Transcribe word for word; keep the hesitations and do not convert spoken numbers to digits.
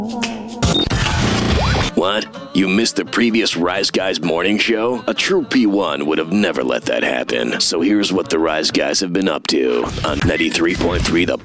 What? You missed the previous Rise Guys morning show? A true P one would have never let that happen. So here's what the Rise Guys have been up to on ninety-three point three The